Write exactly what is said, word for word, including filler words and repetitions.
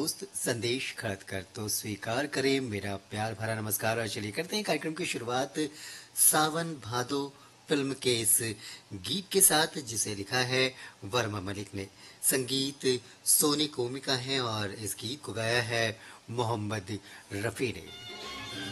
दोस्त संदेश खड़ककर, तो स्वीकार करें मेरा प्यार भरा नमस्कार। और चलिए करते हैं कार्यक्रम की शुरुआत सावन भादो फिल्म के इस गीत के साथ, जिसे लिखा है वर्मा मलिक ने, संगीत सोनी कोमिका है और इस गीत को गाया है मोहम्मद रफी ने।